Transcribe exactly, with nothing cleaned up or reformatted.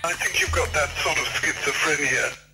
I think you've got that sort of schizophrenia.